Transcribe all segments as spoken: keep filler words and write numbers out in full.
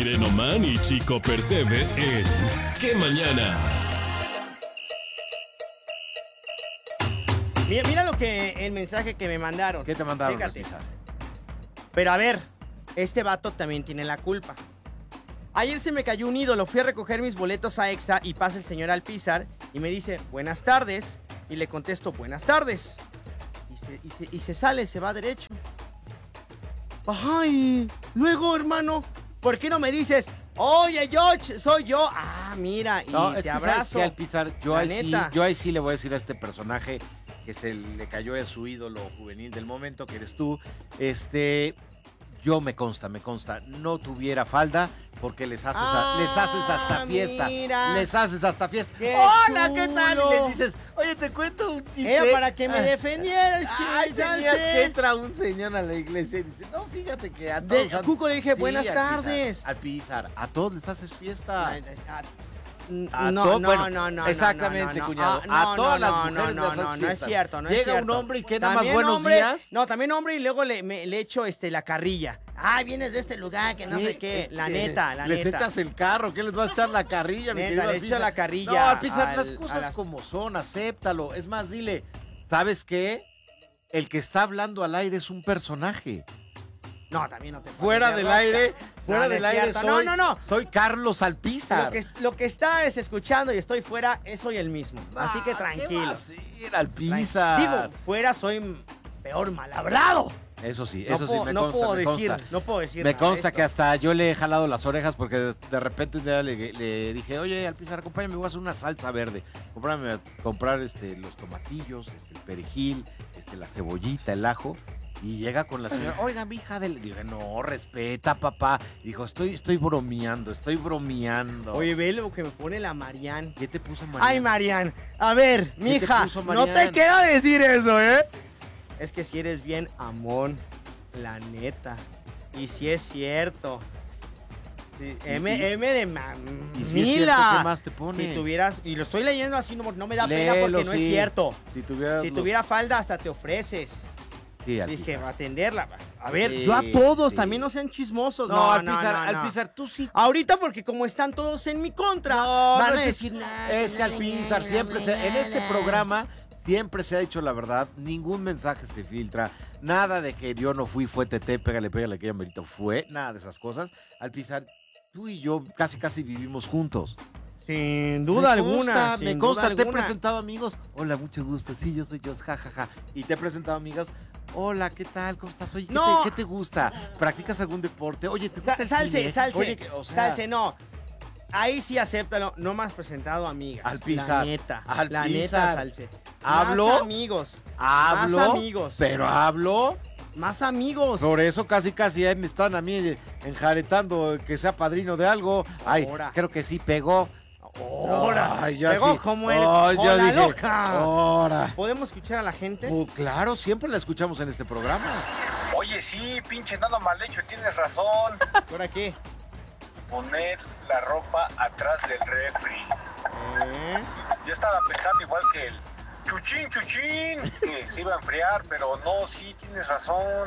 Irene Oman y Chico Percebe en ¿Qué Mañanas? Mira, mira lo que el mensaje que me mandaron. ¿Qué te mandaron? Fíjate. Pero a ver, este vato también tiene la culpa. Ayer se me cayó un ídolo, fui a recoger mis boletos a Exa y pasa el señor Alpizar y me dice, buenas tardes, y le contesto, buenas tardes. Y se, y se, y se sale, se va derecho. Ay, luego, hermano, ¿por qué no me dices, oye, George, soy yo? Ah, mira, y No, te es que abrazo. sabes que Alpizar, yo La ahí, sí, neta. yo ahí sí le voy a decir a este personaje que se le cayó a su ídolo juvenil del momento, que eres tú, este... Yo me consta, me consta, no tuviera falda porque les haces, a- Ah, les haces hasta fiesta. mira. Les haces hasta fiesta. ¡Qué Hola, ¿qué tal? chulo! Y les dices, oye, te cuento un chiste. Era para que me defendiera el Ay, chile, tenías Salce. que entra un señor a la iglesia y dice, no, fíjate que a De- todos... a Cuco le dije, Sí, buenas Alpizar, tardes. Alpizar, a todos les haces fiesta. Ay, es- ah, A No, to- no, bueno, no, no, exactamente, no, no, cuñado. no, A no, todas no, las no, mujeres no, les haces no, no es fiestas. cierto, no es Llega cierto. un hombre y que nada más También buenos hombre- días. No, también hombre y luego le, me- le echo este, la carrilla. Ay, vienes de este lugar que no sé qué. La ¿Qué? neta, la Les neta. echas el carro, ¿qué les vas a echar la carrilla, mi Neta, querido le Alpizar? echo la carrilla No, Alpizar, al- las a cosas las- como son, acéptalo. Es más, dile, ¿sabes qué? El que está hablando al aire es un personaje. No, también no te pases Fuera de del rosca. aire, fuera No, no del es aire cierto. soy, No, no, no. soy Carlos Alpizar. Lo que, lo que está es escuchando y estoy fuera, es soy el mismo. Así que Ah, ¿qué tranquilo. va a ser, Alpizar? Digo, fuera soy peor mal hablado. Eso sí, No eso puedo, sí, me no consta, puedo me decir, consta. no puedo decir Me nada de consta esto. que hasta yo le he jalado las orejas porque de, de repente un día le, le dije, oye, Alpizar, acompáñame, voy a hacer una salsa verde. Cómprame a comprar este, los tomatillos, este, el perejil, este, la cebollita, el ajo. Y llega con la señora, oiga, mi hija del... Dije, no, respeta, papá. Dijo, estoy, estoy bromeando, estoy bromeando. Oye, ve lo que me pone la Marian. ¿Qué te puso María? Ay, Marian, a ver, te mija, puso no Marian? te quiero decir eso, ¿eh? Es que si eres bien amón, la neta. Y si es cierto. Sí, Y- M, y- M de ma- Y si Mila. es cierto, ¿qué más te pone? Si tuvieras, y lo estoy leyendo así, no, no me da pena Léelo, porque no es sí. cierto. Si tuvieras Si los- tuviera falda, hasta te ofreces. Sí, Alpizar. Dije, va a atenderla. A ver, Sí, yo a todos, sí. también no sean chismosos. No, No, Alpizar, no, no, no. Alpizar, tú sí. Ahorita porque como están todos en mi contra, No, van no a es- decir nada. Es que Alpizar siempre se- en este programa siempre se ha dicho la verdad, ningún mensaje se filtra, nada de que yo no fui, fue Tete, pégale, pégale, que ella merito fue, nada de esas cosas. Alpizar, tú y yo casi casi vivimos juntos. Sin duda Me alguna. consta, sin me duda consta, te he alguna. presentado amigos. Hola, mucho gusto. Sí, yo soy Jos, jajaja. Y te he presentado amigas. Hola, ¿qué tal? ¿Cómo estás? Oye, ¿qué, No. te, qué te gusta? ¿Practicas algún deporte? Oye, ¿te Sa- gusta el salse, cine? salse, Oye, que- o sea, salse, no. Ahí sí acéptalo. No me has presentado amigas. Alpizar, La neta. La Alpizar. neta, salse. ¿Hablo? Más amigos. hablo, Más amigos. pero hablo. Más amigos. Por eso casi casi ahí me están a mí enjaretando que sea padrino de algo. Ay, Ahora. creo que sí pegó. Ahora. Ay, ya Pegó sí. como el Ay, ya cola dije, loca. Ahora. ¿Podemos escuchar a la gente? Oh, claro, siempre la escuchamos en este programa. Oye, sí, pinche nada mal hecho, tienes razón. ¿Ahora qué? Poner la ropa atrás del refri. ¿Eh? Yo estaba pensando igual que el chuchín, chuchín, que se iba a enfriar, pero no, sí, tienes razón.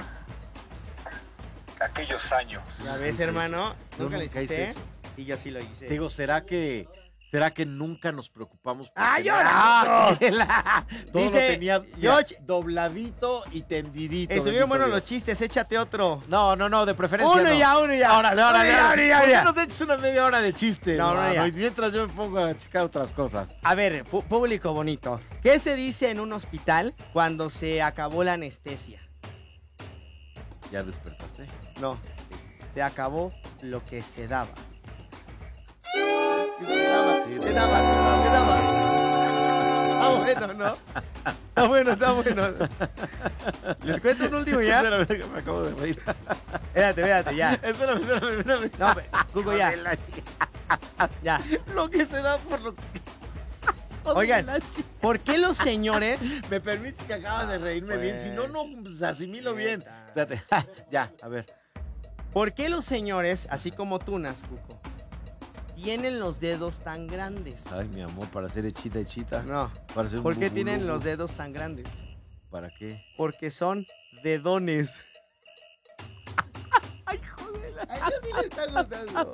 Aquellos años. ¿Ya ves, Sí, sí, hermano? Yo ¿Nunca lo nunca hice hiciste? eso. Y yo sí lo hice. Digo, ¿será que será que nunca nos preocupamos? por ¡Ah, tener- yo no! Ah, Todo Dice, lo tenía yo- mira, dobladito y tendidito. Estuvieron bendito buenos Dios. los chistes, échate otro. No, no, no, de preferencia Uno no. ya, uno ya. Órale, órale, Uno ya, órale. uno ya, ¿Por ya. qué no te eches una media hora de chiste? No, no, hermano? ya. Y mientras yo me pongo a checar otras cosas. A ver, pu- público bonito. ¿Qué se dice en un hospital cuando se acabó la anestesia? ¿Ya despertaste? No, se acabó lo que se daba. Sí, se daba, Se daba, se daba. Está bueno, ¿no? Está bueno, está bueno. ¿Les cuento un último ya? Espérame, que me acabo de reír. Espérate, espérate, ya. Espérame, espérame, espérame. No, pe- Cuco, ya. Ya. Lo que se da por lo que... Oigan, ¿por qué los señores... ¿Me permites que acabas de reírme bien? Si no, no pues, asimilo bien. Espérate. Ya, a ver. ¿Por qué los señores, así como tú, Nascuco, tienen los dedos tan grandes? Ay, mi amor, para ser hechita, hechita. No. Para ser un ¿Por qué bubu, tienen lubu. los dedos tan grandes? ¿Para qué? Porque son dedones. Ay, joder. Ay, yo sí me está gustando.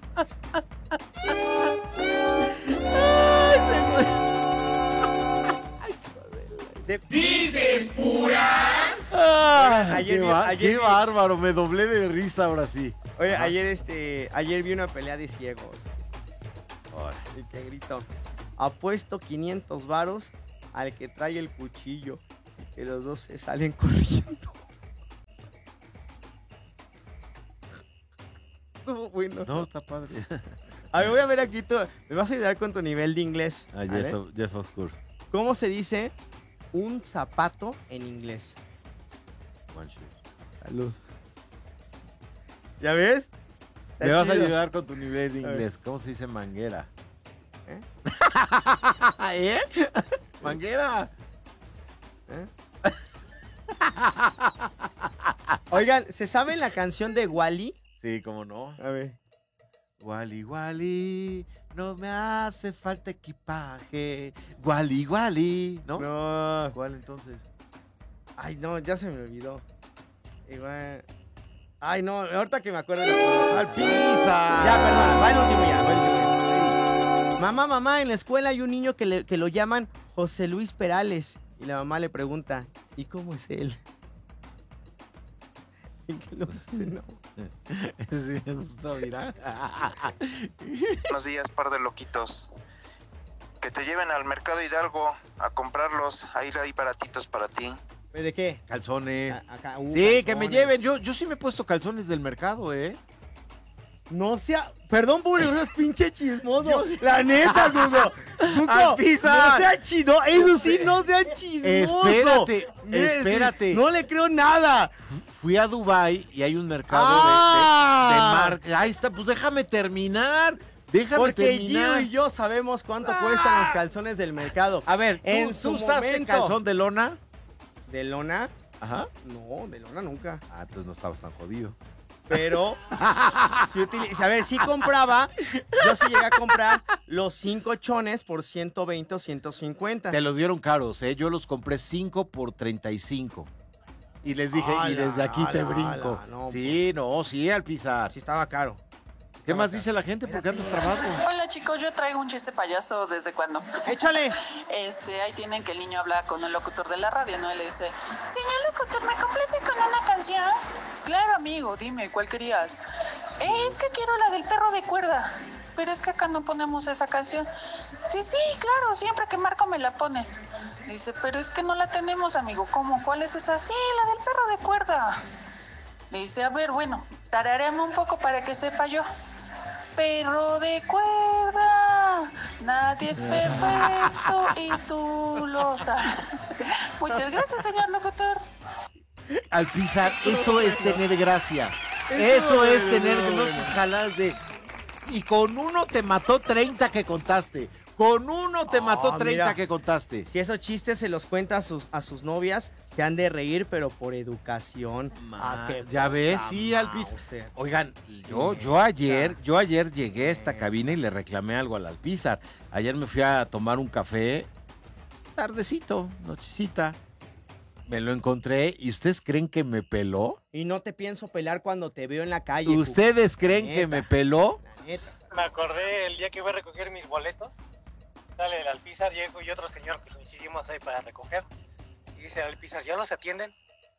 De... ¿Dices puras? Ah, Ayer qué, vi- ba- ayer qué vi- bárbaro, me doblé de risa ahora sí. Oye, Ajá. ayer este, ayer vi una pelea de ciegos. Y que grito, apuesto quinientos varos al que trae el cuchillo y que los dos se salen corriendo. Estuvo bueno. No, está padre. A ver, voy a ver aquí, tu- me vas a ayudar con tu nivel de inglés. Ah, ¿vale? Jeff, of- Jeff of course. ¿Cómo se dice un zapato en inglés? One shoe. Salud. ¿Ya ves? Está Me vas a chido. ayudar con tu nivel de A ver. inglés. ¿Cómo se dice manguera? ¿Eh? ¿Eh? Manguera. ¿Eh? Oigan, ¿se saben la canción de Wally? Sí, cómo no. A ver. Wally, Wally, no me hace falta equipaje. Wally, Wally, ¿no? No. ¿Cuál entonces? Ay, no, ya se me olvidó. Igual. Ay, no, ahorita que me acuerdo. ¡Al pizza! Ya, perdón, va el último ya, va el último. Mamá, mamá, en la escuela hay un niño que, le- que lo llaman José Luis Perales. Y la mamá le pregunta, ¿y cómo es él? ¿Y qué lo dice? No. Sí me gustó, mira. Buenos días, par de loquitos. Que te lleven al mercado Hidalgo a comprarlos. Ahí hay baratitos para ti. ¿De qué? Calzones. A- acá, uh, Sí, que me calzones. lleven. Yo, yo sí me he puesto calzones del mercado, ¿eh? No sea... Perdón, público, no es pinche chismoso. La neta, Gugo. Gugo, Alpizar. no sea chido. Eso sí, no sea chismoso. Espérate, Mire, espérate. No le creo nada. Fui a Dubai y hay un mercado Ah. de, de, de marca. Ahí está, pues déjame terminar. Déjame Porque Gio terminar. y yo sabemos cuánto cuestan los calzones del mercado. A ver, ¿tú, En tú su usaste momento. calzón de lona? ¿De lona? Ajá. No, de lona nunca. Ah, entonces no estabas tan jodido. Pero, si utili- a ver, si compraba, yo sí llegué a comprar los cinco chones por ciento veinte o ciento cincuenta. Te los dieron caros, ¿eh? Yo los compré cinco por treinta y cinco. Y les dije, y Ala, desde aquí te ala, brinco. ala, no, sí, no, sí, al pisar. Sí estaba caro. ¿Qué más dice la gente? ¿Por qué andas trabado? Hola chicos, yo traigo un chiste payaso desde cuando. Échale. Este, ahí tienen que el niño habla con el locutor de la radio, ¿no? Y le dice, señor locutor, ¿me complace con una canción? Claro, amigo, dime, ¿cuál querías? Eh, es que quiero la del perro de cuerda. Pero es que acá no ponemos esa canción. Sí, sí, claro, siempre que Marco me la pone. Dice, pero es que no la tenemos, amigo. ¿Cómo? ¿Cuál es esa? Sí, la del perro de cuerda. Dice, a ver, bueno, tarareame un poco para que sepa yo. Perro de cuerda, nadie es perfecto y tú lo sabes. Muchas gracias, señor locutor. Al pisar, eso es tener gracia. Eso es tener no tus jaladas de... Y con uno te mató treinta que contaste. Con uno te Ah, mató treinta mira. que contaste. Si esos chistes se los cuenta a sus, a sus novias, se han de reír, pero por educación. Ma- Ah, qué ya ves, poca sí, al piso. Mauser. Oigan, yo, yo ayer, yo ayer llegué a esta cabina y le reclamé algo al Alpizar. Ayer me fui a tomar un café, tardecito, nochecita. Me lo encontré y ¿ustedes creen que me peló? Y no te pienso pelar cuando te veo en la calle. ¿Ustedes creen neta. que me peló? La neta. Me acordé el día que iba a recoger mis boletos. Sale el Alpizar, llego y otro señor que coincidimos ahí para recoger. Y dice el Alpizar, ¿ya los atienden?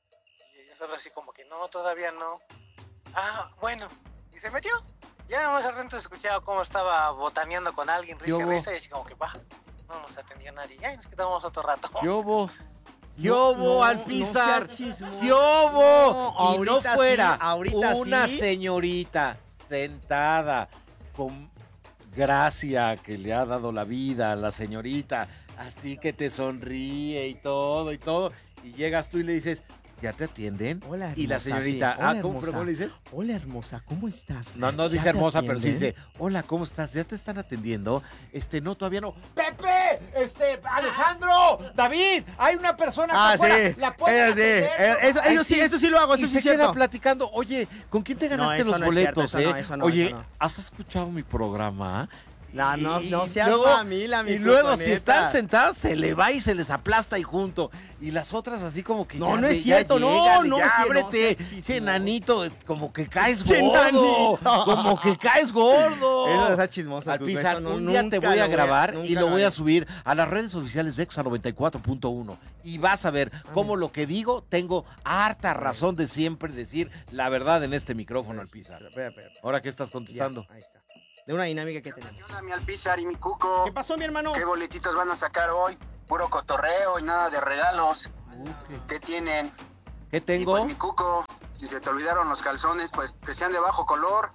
Y nosotros así como que no, todavía no. Ah, bueno. Y se metió. Ya más al rato escuchaba cómo estaba botaneando con alguien, risa y ¿Qué hubo? risa. Y así como que va, no nos atendió nadie. Ya nos quedamos otro rato. ¿Yobo? No, ¿Yobo, no, Alpizar? no seas chismoso. ¡Yobo! No, y no ahorita fuera sí, ahorita una sí. señorita sentada con gracia que le ha dado la vida a la señorita, así que te sonríe y todo y todo, y llegas tú y le dices, ¿ya te atienden? Hola, Y la hermosa, señorita, sí. ah, Hola, ¿cómo, pero hermosa. cómo le dices? Hola, hermosa, ¿cómo estás? No, no ¿Ya dice te hermosa, pero sí atienden? dice, hola, ¿cómo estás? ¿Ya te están atendiendo? Este, no, todavía no. ¡Pepe! Este, Alejandro, David, hay una persona Ah, acá afuera, sí. ¿la pueden Eso sí. atender? Eh, Eso, Ahí eso sí, eso sí lo hago, Y eso sí se es queda cierto. platicando, oye, ¿con quién te No, ganaste eso los no es cierto, boletos, eso eh? no, eso no, oye, eso no. ¿has escuchado mi programa? No, no, Y- no y seas luego- mamila, mi Y luego, Cuco, si neta. están sentadas, se le va y se les aplasta y junto. Y las otras así como que No, ya, no es ve, ya cierto, no, llégale, no, ya sí, no, ábrete. sí, sí, Che, no. nanito, es como que caes Che, gordo. nanito. Como que caes gordo. Eso está chismoso, Cuco, Alpizar, eso no- un día te nunca voy lo a voy a- grabar y nunca lo lo voy a haré. subir a las redes oficiales de Exa noventa y cuatro punto uno. Y vas a ver cómo lo que digo, tengo harta razón de siempre decir la verdad en este micrófono, Alpizar. Espera, espera, espera. Ahora, ¿qué estás Ya, contestando? ahí está. De una dinámica que tenemos. Hola, mi Alpizar y mi Cuco. ¿Qué pasó, mi hermano? ¿Qué boletitos van a sacar hoy? Puro cotorreo y nada de regalos. Uh, ¿qué, ¿Qué tienen? qué Y tengo? pues mi Cuco, si se te olvidaron los calzones, pues que sean de bajo color.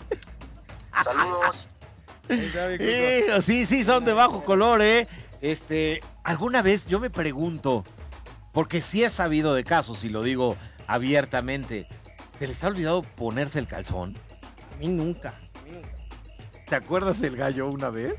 Saludos. Ahí está, mi Cuco. Eh, sí, sí, son de bajo color, ¿eh? Este, alguna vez yo me pregunto, porque sí he sabido de casos, y lo digo abiertamente, ¿te les ha olvidado ponerse el calzón? A mí nunca. A mí nunca. ¿Te acuerdas el gallo una vez?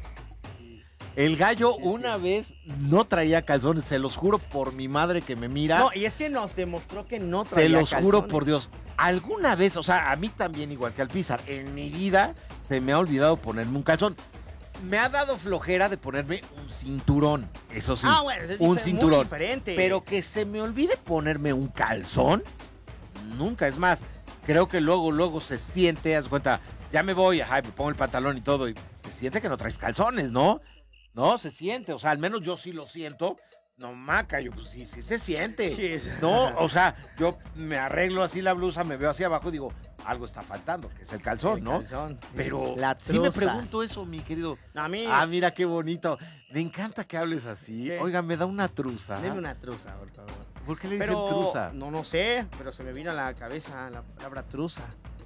El gallo una vez no traía calzones, se los juro por mi madre que me mira. No, y es que nos demostró que no traía Te los juro calzones. por Dios. Alguna vez, o sea, a mí también igual que al Pizar, en mi vida se me ha olvidado ponerme un calzón. Me ha dado flojera de ponerme un cinturón, eso sí. Ah, bueno, eso es un difer- cinturón. muy diferente. Pero que se me olvide ponerme un calzón, nunca. Es más, creo que luego, luego se siente, haz cuenta, ya me voy, ajá, me pongo el pantalón y todo, y se siente que no traes calzones, ¿no? No, se siente, o sea, al menos yo sí lo siento. No, maca, yo pues sí, sí se siente. Sí. No, o sea, yo me arreglo así la blusa, me veo hacia abajo y digo, algo está faltando, que es el calzón, El ¿no? calzón. Pero La sí me truza. pregunto eso, mi querido. A mí, Ah, mira qué bonito. Me encanta que hables así. ¿Qué? Oiga, me da una truza. deme una truza, por favor. ¿Por qué le dicen Pero, truza? no, no sé, pero se me vino a la cabeza la palabra truza.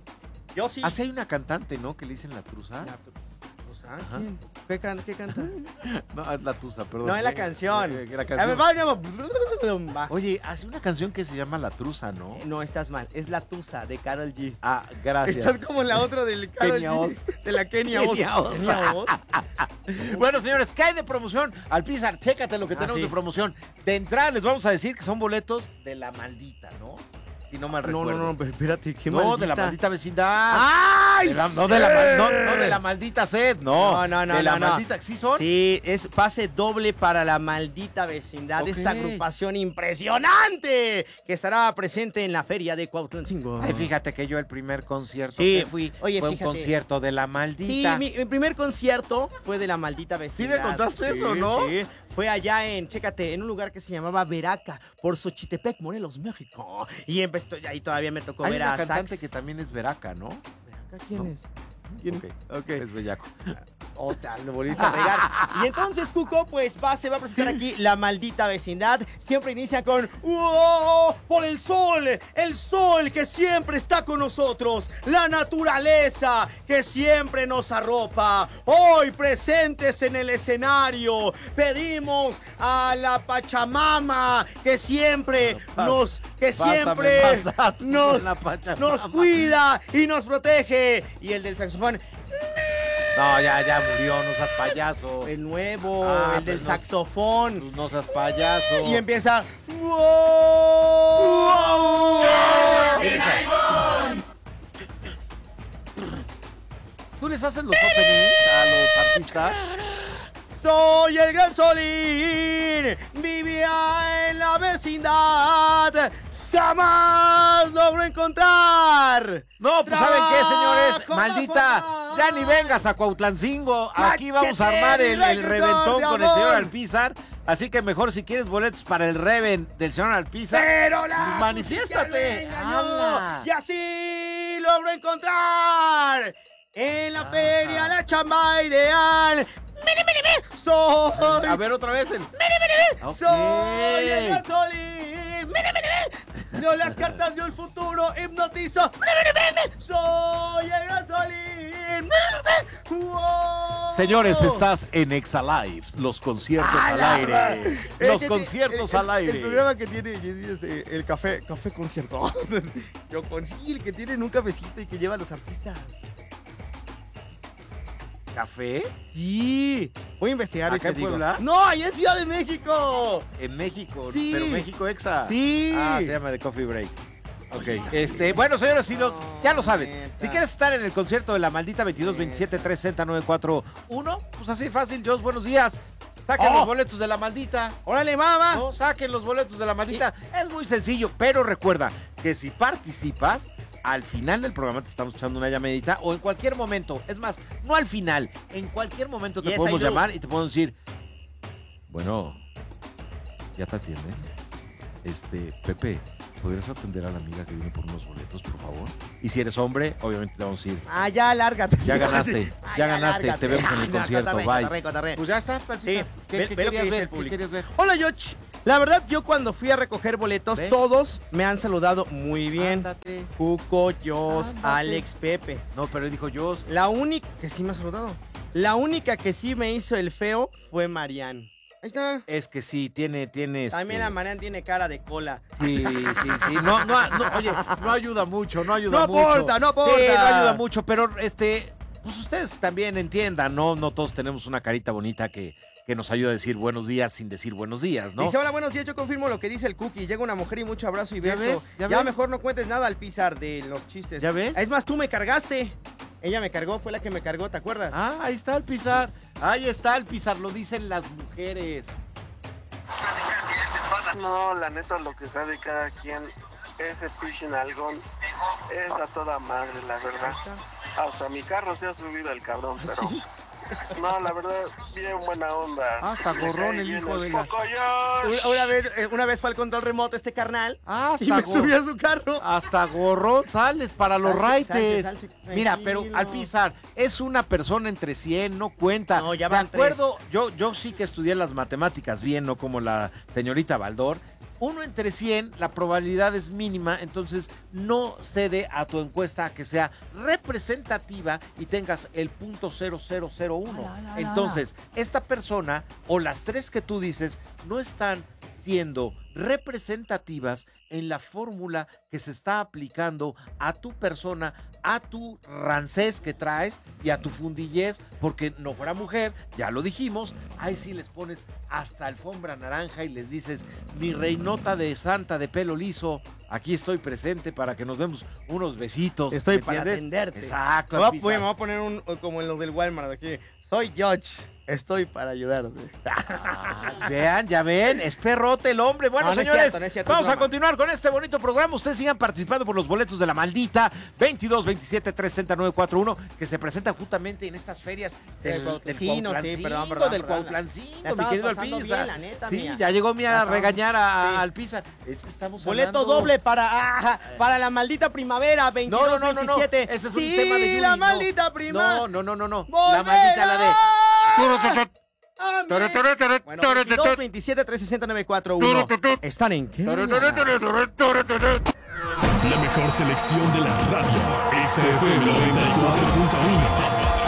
Yo sí. Así hay una cantante, ¿no? Que le dicen la truza. La tru- truza. Ajá. ¿Quién? ¿Qué, can- qué canta? No, es la tusa, perdón. No, es la Eh, canción. eh, la A canción. ver, vamos. Va. Oye, hace una canción que se llama La Truza, ¿no? No, estás mal. Es la tusa de Karol G. Ah, gracias. Estás como la otra del Karol Kenia G. Oz. De la Kenia Oz. Kenia Oz. Kenia Oz. Bueno, señores, ¿qué hay de promoción? Alpizar, chécate lo que Ah, tenemos sí. de promoción. De entrada les vamos a decir que son boletos de la maldita, ¿no? Si no mal No, recuerdo. no, no, pero espérate, qué No, maldita. de la maldita vecindad. ¡Ay! De la- no, de la, mal- no, no de la maldita sed, no. No, no, no, De la no, no. maldita, ¿sí son? Sí, es pase doble para la maldita vecindad. Ok. Esta agrupación impresionante que estará presente en la feria de Cuautlancingo. Ay, fíjate que yo el primer concierto Sí. que fui Oye, fue fíjate. un concierto de la Sí, maldita. mi, mi primer concierto fue de la maldita vecindad. me contaste Sí, eso, ¿no? Sí, fue allá en, chécate, en un lugar que se llamaba Veraca, por Xochitepec, Morelos, México. Y empezó, ahí todavía me tocó Hay ver una a cantante Sax. que también es veraca, ¿no? ¿Veraca quién No. es? ¿Quién? Ok. Ok. Es bellaco. Otra, lo volviste a pegar. Y entonces, Cuco, pues va, se va a presentar aquí la maldita vecindad. Siempre inicia con ¡Oh! Por el sol, el sol que siempre está con nosotros, la naturaleza que siempre nos arropa. Hoy presentes en el escenario, pedimos a la Pachamama que siempre nos, que siempre Pásame más datos nos, con la Pachamama. nos cuida y nos protege. Y el del saxofón. No, ya, ya murió, no seas payaso. El nuevo, Ah, el del pues no- saxofón. Tú no seas payaso. Y empieza. ¡Wow! ¿Tú les haces los openings a los artistas? Soy el gran Solín, vivía en la vecindad, jamás logro encontrar. No, pues ¿saben qué, señores? Trabajo Maldita, más. ya ni vengas a Cuautlancingo. Aquí vamos a Machete, armar el, el reggaetón reventón de con el señor amor. Alpizar. Así que mejor si quieres boletos para el reven del señor Alpizar. Pero la manifiéstate. justicia me engañó, ¡Hala! y así logro encontrar en la feria la chamba ideal. Mire, mire, mire. Soy A ver otra vez el. Ok. Soy el gran Solín. Mire, mire, mire. Yo las cartas del futuro hipnotizo. Mire, mire, mire. Soy el gran Solín. Mire, mire, mire. Wow. Señores, estás en Exalive, los conciertos ¡A al la aire. madre! Los Eh, conciertos el- al aire. El programa que tiene este, el café, café concierto. Yo con sí, el que tiene un cafecito y que lleva a los artistas. ¿Café? Sí. Voy a investigar. y ¿Acá te en digo. Puebla? No, allá en Ciudad de México. En México, Sí. pero México Exa. Sí. Ah, se llama The Coffee Break. Ok, este, bueno, señores, si lo- ya lo sabes. neta. Si quieres estar en el concierto de La Maldita veintidós veintisiete tres sesenta nueve cuatro uno, pues así fácil, Jos, buenos días. Saquen Oh. los boletos de La Maldita. ¡Órale, mamá! No, saquen los boletos de La Maldita. Es muy sencillo, pero recuerda que si participas, al final del programa te estamos echando una llamadita o en cualquier momento. Es más, no al final, en cualquier momento te Yes, podemos I do. llamar y te podemos decir, bueno, ya te atienden. Este, Pepe, ¿podrías atender a la amiga que viene por unos boletos, por favor? Y si eres hombre, obviamente te vamos a decir, Ah, ya, lárgate. ya ganaste, Ah, ya ganaste, lárgate. te vemos en el Ah, concierto, cotorree, bye. cotorree, cotorree. Pues ya está, Palpita. Sí, ¿Qué, ve- qué ve lo que querías dice ver? el ¿Qué público. querías ver? Hola, Yoch. La verdad, yo cuando fui a recoger boletos, ¿Ve? todos me han saludado muy bien. Ándate. Cuco, Jos, Ándate. Alex, Pepe. No, pero él dijo yo. La única que sí me ha saludado. La única que sí me hizo el feo fue Marian. Ahí está. Es que sí, tiene, tiene. También este, la Marian tiene cara de cola. Sí, sí, sí. No, no, no, oye, no ayuda mucho, no ayuda No mucho. aporta, no aporta. Sí, no ayuda mucho, pero este, pues ustedes también entiendan, ¿no? No todos tenemos una carita bonita que, que nos ayuda a decir buenos días sin decir buenos días, ¿no? Dice, hola, buenos días, yo confirmo lo que dice el Cookie. Llega una mujer y mucho abrazo y ¿Ya beso. ves? ¿Ya Ya, ves? mejor no cuentes nada al pisar de los chistes. ¿Ya ves? Es más, tú me cargaste. Ella me cargó, fue la que me cargó, ¿te acuerdas? Ah, ahí está el Pizar. Ahí está el Pizar, lo dicen las mujeres. No, la neta, lo que sabe cada quien, ese pinche nalgón es a toda madre, la verdad. Hasta mi carro se ha subido el cabrón, pero... No, la verdad, bien buena onda. Ah, hasta Le gorrón cae el bien hijo de la- Pocoyosh. Una, una vez, eh, una vez fue al control remoto este carnal Ah, y me hasta, subí gor- a su carro. hasta gorrón sales para los Salse, raites. salse, salse, Mira, pero tranquilo. al Pizar es una persona entre cien, no cuenta. No, ya De van acuerdo, yo, yo sí que estudié las matemáticas bien, no como la señorita Baldor. Uno entre cien, la probabilidad es mínima, entonces no cede a tu encuesta a que sea representativa y tengas el punto cero cero cero uno. Entonces, esta persona o las tres que tú dices no están siendo representativas en la fórmula que se está aplicando a tu persona, a tu rancés que traes y a tu fundillez, porque no fuera mujer, ya lo dijimos, ahí sí les pones hasta alfombra naranja y les dices, mi reinota de santa de pelo liso, aquí estoy presente para que nos demos unos besitos. Estoy ¿me para entiendes? atenderte. Exacto. Me voy, a, Pizar. pues, me voy a poner un, como en los del Walmart aquí. Soy George, estoy para ayudarte. Ah, vean, ya ven, es perrote el hombre. Bueno, No, no es señores, cierto, no es cierto, vamos es a broma. continuar con este bonito programa. Ustedes sigan participando por los boletos de La Maldita veintidós veintisiete tres sesenta nueve cuatro uno que se presentan justamente en estas ferias del, Del del Cuautlancino, sí, Cuautlancingo, perdón, perdón, del perdón. Cuautlancingo, La mi estaba querido pasando Alpizar. bien, la neta, Sí, mía. ya llegó mi La a estaba- regañar a, sí. al Pizar. Es que estamos Boleto hablando- doble para, ah, para la maldita primavera, veintidós No, no, no, no, no. veintisiete. Ese es un Sí, tema de Yuri, la no. maldita prima. No, no, no, no, no. La ¡Volverá! maldita, la de... Amén. Bueno, veintidós veintisiete tres sesenta nueve cuatro uno. ¿Están en qué? La mejor selección de la radio. X F M noventa y cuatro